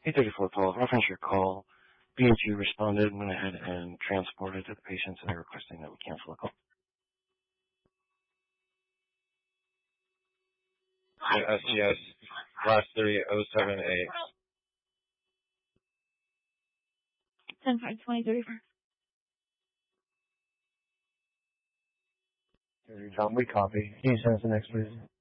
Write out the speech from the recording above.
834 reference your call. B&G responded and went ahead and transported to the patient, so they're requesting that we cancel the call. SGS, last 3078. 10-5-20-34. John, we copy. Can you send us the next, please?